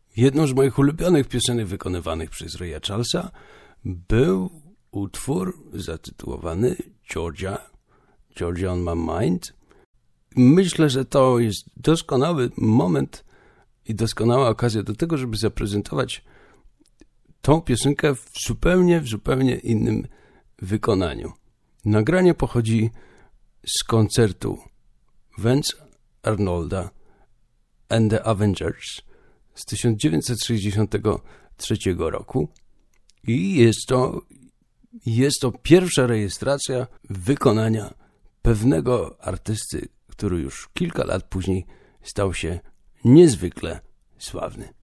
Jedną z moich ulubionych piosenek wykonywanych przez Raya Charlesa był utwór zatytułowany Georgia on My Mind. Myślę, że to jest doskonały moment i doskonała okazja do tego, żeby zaprezentować tą piosenkę w zupełnie innym wykonaniu. Nagranie pochodzi z koncertu Vance Arnolda and the Avengers z 1963 roku i jest to pierwsza rejestracja wykonania pewnego artysty, który już kilka lat później stał się niezwykle sławny.